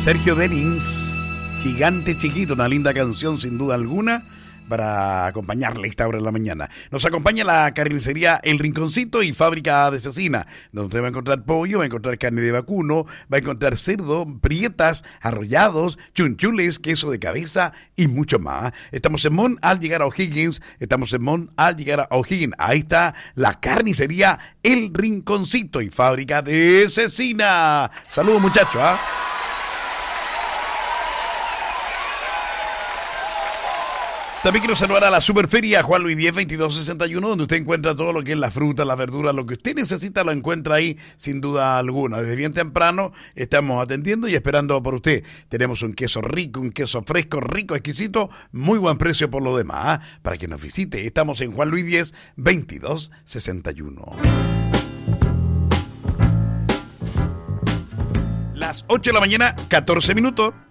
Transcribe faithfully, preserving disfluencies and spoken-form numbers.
Sergio Dennis, Gigante Chiquito, una linda canción sin duda alguna para acompañarle a esta hora de la mañana. Nos acompaña la carnicería El Rinconcito y Fábrica de Cecina, donde usted va a encontrar pollo, va a encontrar carne de vacuno, va a encontrar cerdo, prietas, arrollados, chunchules, queso de cabeza y mucho más. Estamos en Mon al llegar a O'Higgins, estamos en Mon al llegar a O'Higgins. Ahí está la carnicería El Rinconcito y Fábrica de Cecina. Saludos, muchachos, ¿ah? ¿eh? También quiero saludar a la Superferia Juan Luis diez veintidós sesenta y uno, donde usted encuentra todo lo que es la fruta, la verdura, lo que usted necesita lo encuentra ahí sin duda alguna. Desde bien temprano estamos atendiendo y esperando por usted. Tenemos un queso rico, un queso fresco, rico, exquisito, muy buen precio por lo demás, ¿eh? Para que nos visite. Estamos en Juan Luis diez veintidós sesenta y uno. Las ocho de la mañana, catorce minutos.